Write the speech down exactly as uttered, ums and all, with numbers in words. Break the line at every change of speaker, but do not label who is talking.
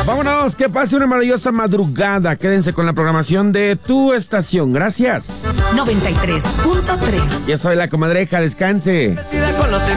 Vámonos, que pase una maravillosa madrugada. Quédense con la programación de tu estación. Gracias.
noventa y tres punto tres.
Yo soy la comadreja, descanse.